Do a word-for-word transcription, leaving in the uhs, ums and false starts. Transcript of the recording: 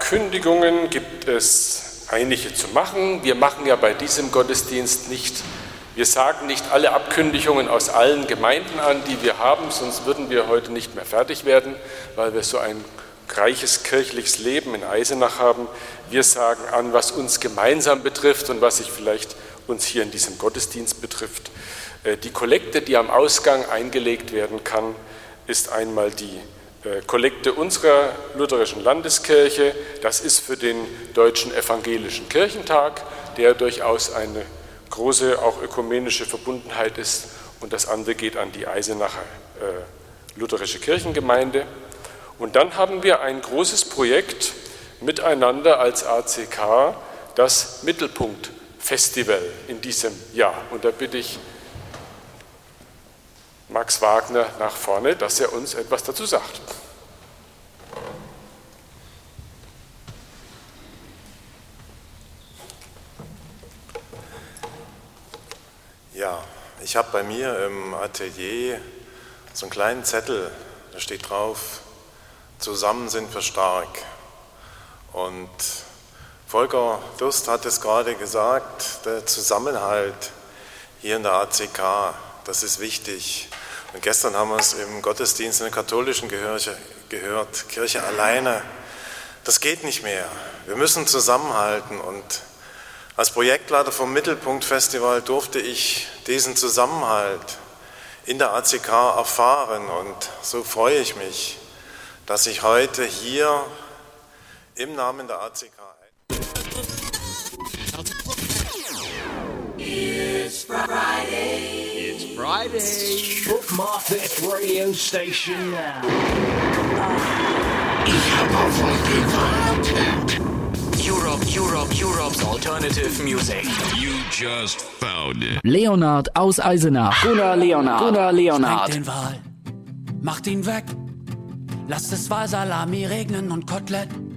Abkündigungen gibt es einige zu machen. Wir machen ja bei diesem Gottesdienst nicht, wir sagen nicht alle Abkündigungen aus allen Gemeinden an, die wir haben, sonst würden wir heute nicht mehr fertig werden, weil wir so ein reiches kirchliches Leben in Eisenach haben. Wir sagen an, was uns gemeinsam betrifft und was sich vielleicht uns hier in diesem Gottesdienst betrifft. Die Kollekte, die am Ausgang eingelegt werden kann, ist einmal die Kollekte unserer lutherischen Landeskirche. Das ist für den Deutschen Evangelischen Kirchentag, der durchaus eine große, auch ökumenische Verbundenheit ist. Und das andere geht an die Eisenacher äh, lutherische Kirchengemeinde. Und dann haben wir ein großes Projekt miteinander als A C K, das Mittelpunkt-Festival in diesem Jahr. Und da bitte ich Max Wagner nach vorne, dass er uns etwas dazu sagt. Ja, ich habe bei mir im Atelier so einen kleinen Zettel, da steht drauf, zusammen sind wir stark. Und Volker Durst hat es gerade gesagt, der Zusammenhalt hier in der A C K, das ist wichtig. Und gestern haben wir es im Gottesdienst in der katholischen Kirche gehört, Kirche alleine, das geht nicht mehr. Wir müssen zusammenhalten. Und als Projektleiter vom Mittelpunkt-Festival durfte ich diesen Zusammenhalt in der A C K erfahren. Und so freue ich mich, dass ich heute hier im Namen der A C K It's Friday. It's Friday. Bookmark this radio station now. Ich hab auf euch gewartet. Europe, Europe, Europe's alternative music. You just found it. Leonhard aus Eisenach. Gunnar Leonhard. Gunnar Leonhard. Sprengt den Wal, macht ihn weg. Lasst es Wahlsalami regnen und Kotelett.